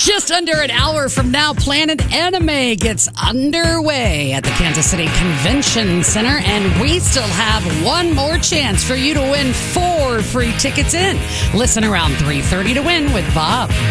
Just under an hour from now, Planet Anime gets underway at the Kansas City Convention Center, and we still have one more chance for you to win 4 free tickets in. Listen around 3:30 to win with Bob.